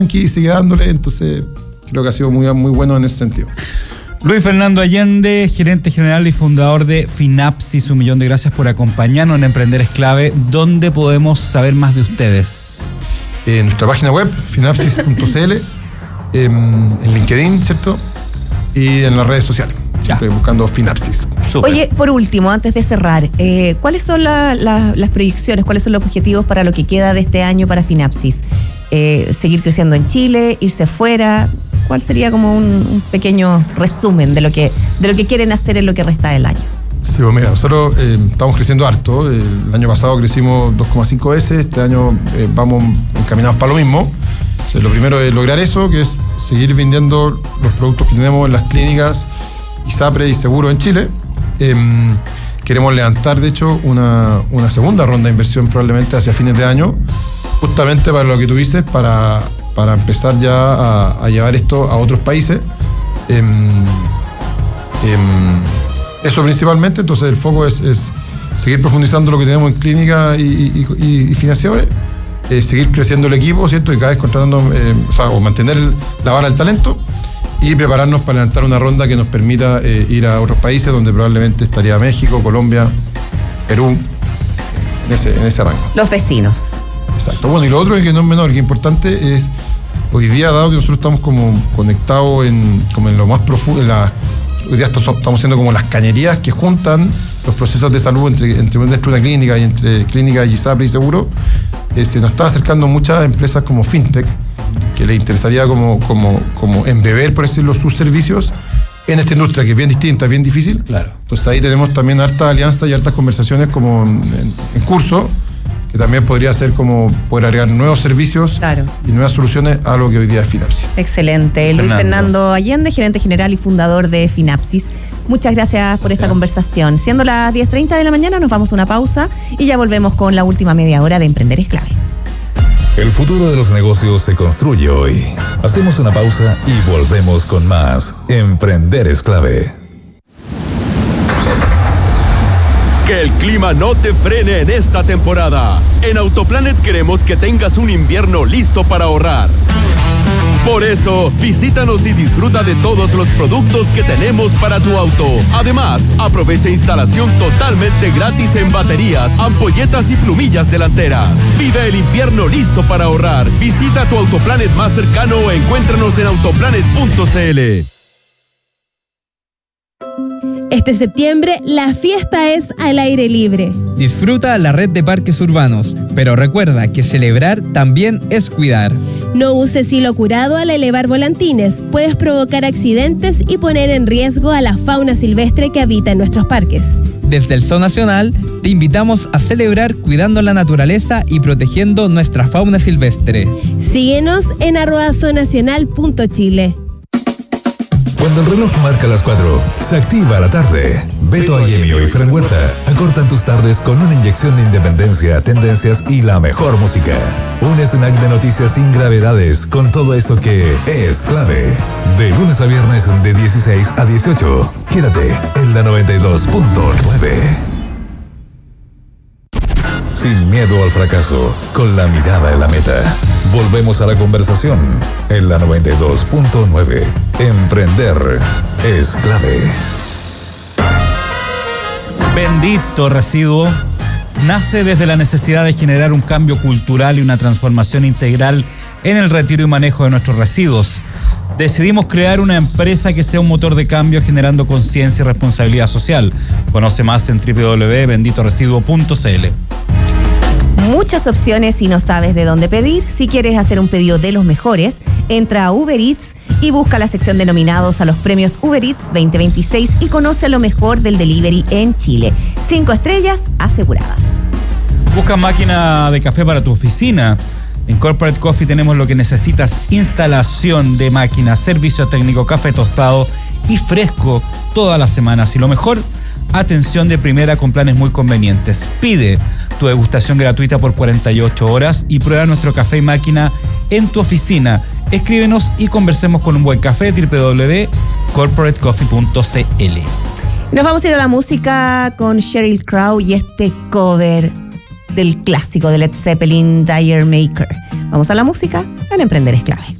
y sigue dándole, entonces creo que ha sido muy, muy bueno en ese sentido. Luis Fernando Allende, gerente general y fundador de Finapsis, 1.000.000 de gracias por acompañarnos en Emprender es Clave. ¿Dónde podemos saber más de ustedes? En nuestra página web, finapsis.cl, en LinkedIn, ¿cierto? Y en las redes sociales, siempre buscando Finapsis. Super. Oye, por último, antes de cerrar, ¿cuáles son las proyecciones, cuáles son los objetivos para lo que queda de este año para Finapsis? ¿Seguir creciendo en Chile, irse fuera? ¿Cuál sería como un pequeño resumen de lo que quieren hacer en lo que resta del año? Sí, pues mira, nosotros estamos creciendo harto. El año pasado crecimos 2,5 veces, este año vamos encaminados para lo mismo. O sea, lo primero es lograr eso, que es seguir vendiendo los productos que tenemos en las clínicas ISAPRE y Seguro en Chile. Queremos levantar, de hecho, una segunda ronda de inversión probablemente hacia fines de año, justamente para lo que tú dices, para empezar ya a llevar esto a otros países. Eso principalmente, entonces el foco es seguir profundizando lo que tenemos en clínica y financiadores, seguir creciendo el equipo, ¿cierto? Y cada vez contratando, o mantener la vara del talento y prepararnos para levantar una ronda que nos permita ir a otros países donde probablemente estaría México, Colombia, Perú, en ese rango. Los vecinos. Exacto. Bueno, y lo otro es que no es menor, que importante es, hoy día, dado que nosotros estamos como conectados en lo más profundo, hoy día estamos haciendo como las cañerías que juntan los procesos de salud entre una clínica y entre clínica y ISAPRE y Seguro. Se nos están acercando muchas empresas como FinTech, que les interesaría como embeber, por decirlo, sus servicios en esta industria, que es bien distinta, bien difícil. Claro. Entonces ahí tenemos también hartas alianzas y hartas conversaciones como en curso, que también podría ser como poder agregar nuevos servicios y nuevas soluciones a lo que hoy día es Finapsis. Excelente. Luis Fernando Allende, gerente general y fundador de Finapsis. Muchas gracias por esta conversación. Siendo las 10:30 de la mañana, nos vamos a una pausa y ya volvemos con la última media hora de Emprender es Clave. El futuro de los negocios se construye hoy. Hacemos una pausa y volvemos con más Emprender es Clave. Que el clima no te frene en esta temporada. En Autoplanet queremos que tengas un invierno listo para ahorrar. Por eso, visítanos y disfruta de todos los productos que tenemos para tu auto. Además, aprovecha instalación totalmente gratis en baterías, ampolletas y plumillas delanteras. Vive el invierno listo para ahorrar. Visita tu Autoplanet más cercano o encuéntranos en autoplanet.cl. Este septiembre, la fiesta es al aire libre. Disfruta la red de parques urbanos, pero recuerda que celebrar también es cuidar. No uses hilo curado al elevar volantines. Puedes provocar accidentes y poner en riesgo a la fauna silvestre que habita en nuestros parques. Desde el Zoo Nacional, te invitamos a celebrar cuidando la naturaleza y protegiendo nuestra fauna silvestre. Síguenos en @zoonacional.chile. Cuando el reloj marca las 4, se activa la tarde. Beto Ayemio y Fran Huerta acortan tus tardes con una inyección de independencia, tendencias y la mejor música. Un snack de noticias sin gravedades con todo eso que es clave. De lunes a viernes de 16 a 18. Quédate en la 92.9. Sin miedo al fracaso, con la mirada en la meta. Volvemos a la conversación en la 92.9. Emprender es clave. Bendito Residuo nace desde la necesidad de generar un cambio cultural y una transformación integral en el retiro y manejo de nuestros residuos. Decidimos crear una empresa que sea un motor de cambio generando conciencia y responsabilidad social. Conoce más en www.benditoresiduo.cl. Muchas opciones y no sabes de dónde pedir. Si quieres hacer un pedido de los mejores, entra a Uber Eats y busca la sección de nominados a los premios Uber Eats 2026 y conoce lo mejor del delivery en Chile. 5 estrellas aseguradas. Busca máquina de café para tu oficina. En Corporate Coffee tenemos lo que necesitas: instalación de máquinas, servicio técnico, café tostado y fresco todas las semanas. Y lo mejor, atención de primera con planes muy convenientes. Pide tu degustación gratuita por 48 horas y prueba nuestro café y máquina en tu oficina. Escríbenos y conversemos con un buen café. www.corporatecoffee.cl. Nos vamos a ir a la música con Sheryl Crow y este cover del clásico de Led Zeppelin, Tire Maker. Vamos a la música al emprender es clave.